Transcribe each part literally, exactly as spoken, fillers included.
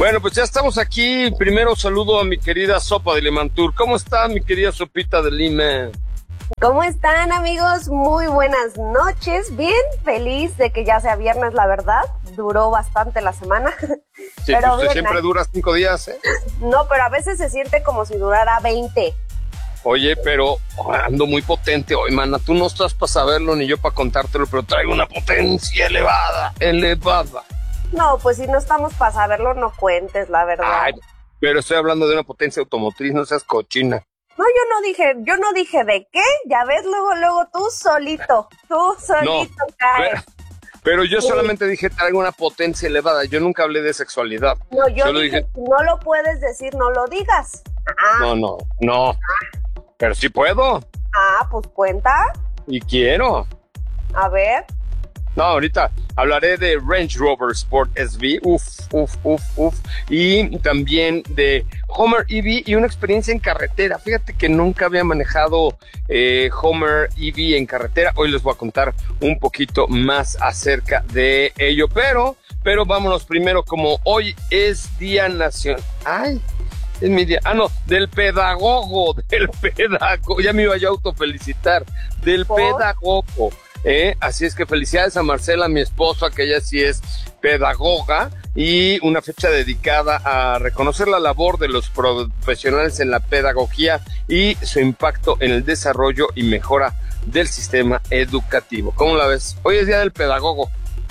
Bueno, pues ya estamos aquí. Primero saludo a mi querida Sopa de Limantur. ¿Cómo está mi querida Sopita de Lima? ¿Cómo están, amigos? Muy buenas noches. Bien, feliz de que ya sea viernes, la verdad. Duró bastante la semana. Sí, pero usted siempre dura cinco días, ¿eh? No, pero a veces se siente como si durara veinte. Oye, pero ando muy potente hoy, mana. Tú no estás para saberlo ni yo para contártelo, pero traigo una potencia elevada, elevada. No, pues si no estamos para saberlo, no cuentes, la verdad. Ay, pero estoy hablando de una potencia automotriz, no seas cochina. No, yo no dije, yo no dije de qué. Ya ves, luego, luego tú solito, tú solito no, caes. Pero, pero yo sí. solamente dije traigo una potencia elevada. Yo nunca hablé de sexualidad. No, yo Solo dije, dije, no lo puedes decir, no lo digas. Ah. No, no, no. Ah. Pero sí puedo. Ah, pues cuenta. Y quiero. A ver. No, ahorita hablaré de Range Rover Sport S V, uf, uf, uf, uf, y también de Hummer E V y una experiencia en carretera. Fíjate que nunca había manejado eh, Hummer E V en carretera. Hoy les voy a contar un poquito más acerca de ello, pero, pero vámonos primero, como hoy es Día Nacional. ¡Ay! Es mi día. Ah, no, del pedagogo, del pedagogo. Ya me iba yo a autofelicitar. Del ¿Por? pedagogo. ¿Eh? Así es que felicidades a Marcela, mi esposa, que ella sí es pedagoga, y una fecha dedicada a reconocer la labor de los profesionales en la pedagogía y su impacto en el desarrollo y mejora del sistema educativo. ¿Cómo la ves? Hoy es Día del Pedagogo.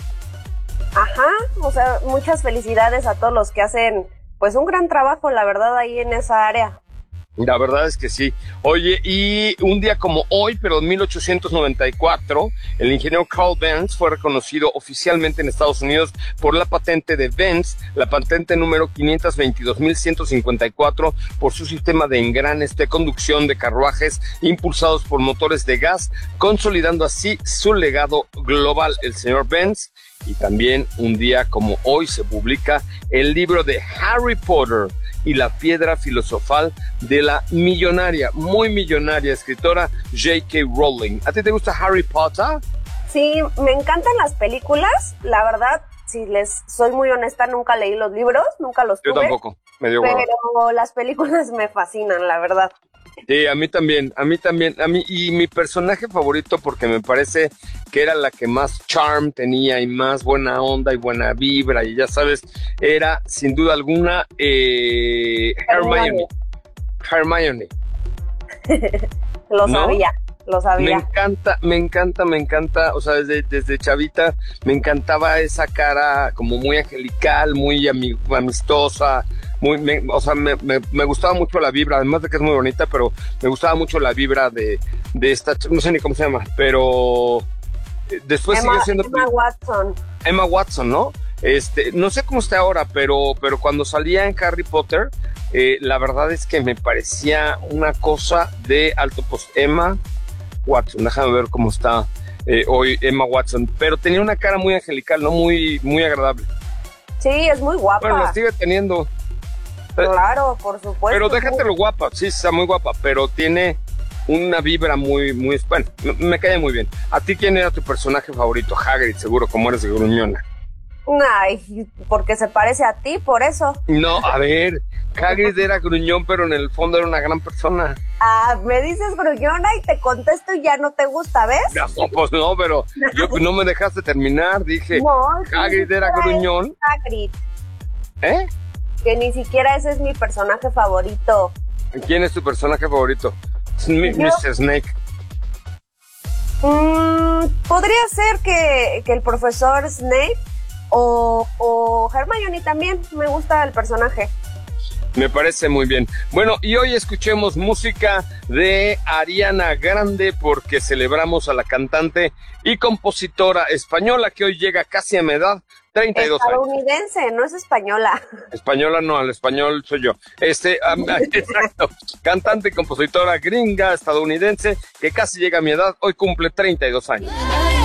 Ajá, o sea, muchas felicidades a todos los que hacen pues un gran trabajo, la verdad, ahí en esa área. La verdad es que sí. Oye, y un día como hoy, pero en mil ochocientos noventa y cuatro, el ingeniero Carl Benz fue reconocido oficialmente en Estados Unidos por la patente de Benz, la patente número quinientos veintidós mil ciento cincuenta y cuatro, por su sistema de engranes de conducción de carruajes impulsados por motores de gas, consolidando así su legado global. El señor Benz. Y también un día como hoy se publica el libro de Harry Potter y la piedra filosofal de la millonaria, muy millonaria escritora J K Rowling. ¿A ti te gusta Harry Potter? Sí, me encantan las películas. La verdad, si les soy muy honesta, nunca leí los libros, nunca los tuve. Yo tampoco, me dio Pero hueva. Las películas me fascinan, la verdad. Sí, a mí también, a mí también, a mí, y mi personaje favorito, porque me parece que era la que más charm tenía y más buena onda y buena vibra, y ya sabes, era sin duda alguna eh, Hermione. Hermione. Lo ¿No? sabía, lo sabía. Me encanta, me encanta, me encanta, o sea, desde, desde chavita me encantaba esa cara como muy angelical, muy ami- amistosa, muy, me, o sea, me, me, me gustaba mucho la vibra, además de que es muy bonita, pero me gustaba mucho la vibra de, de esta, no sé ni cómo se llama, pero después Emma, sigue siendo Emma Watson. Emma Watson, ¿no? Este, no sé cómo está ahora, pero, pero cuando salía en Harry Potter, eh, la verdad es que me parecía una cosa de alto, pues Emma Watson, déjame ver cómo está eh, hoy Emma Watson, pero tenía una cara muy angelical, ¿no? Muy, muy agradable. Sí, es muy guapa. Bueno, la sigue teniendo. Claro, por supuesto. Pero déjatelo guapa, sí, está muy guapa, pero tiene una vibra muy, muy, bueno, me, me cae muy bien. ¿A ti quién era tu personaje favorito? Hagrid, seguro, como eres de gruñona. Ay, porque se parece a ti, por eso. No, a ver, Hagrid era gruñón, pero en el fondo era una gran persona. Ah, me dices gruñona y te contesto y ya no te gusta, ¿ves? No, pues no, pero yo, no me dejaste terminar, dije, no, Hagrid era gruñón. Hagrid. ¿Eh? Que ni siquiera ese es mi personaje favorito. ¿Quién es tu personaje favorito? mister Snake. Mm, podría ser que, que el profesor Snape o, o Hermione también. Me gusta el personaje. Me parece muy bien. Bueno, y hoy escuchemos música de Ariana Grande porque celebramos a la cantante y compositora española que hoy llega casi a mi edad, treinta y dos años. Estadounidense, no es española. Española no, el español soy yo. Este, um, exacto, cantante y compositora gringa estadounidense que casi llega a mi edad, hoy cumple treinta y dos años.